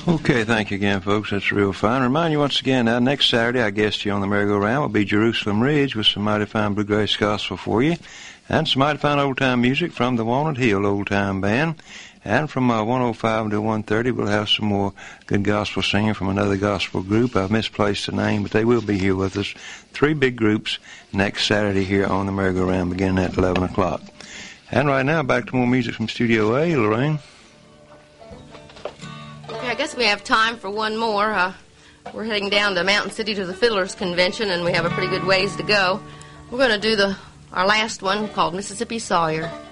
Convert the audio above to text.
Okay, thank you again, folks. That's real fine. Remind you once again, next Saturday, our guest here on the merry-go-round will be Jerusalem Ridge with some mighty fine bluegrass gospel for you, and some mighty fine old-time music from the Walnut Hill Old-Time Band. And from 105 to 1:30, we'll have some more good gospel singing from another gospel group. I've misplaced the name, but they will be here with us. 3 big groups next Saturday here on the merry-go-round, beginning at 11 o'clock. And right now, back to more music from Studio A. Lorraine. Okay, I guess we have time for one more. We're heading down to Mountain City to the Fiddlers Convention, and we have a pretty good ways to go. We're going to do our last one called Mississippi Sawyer.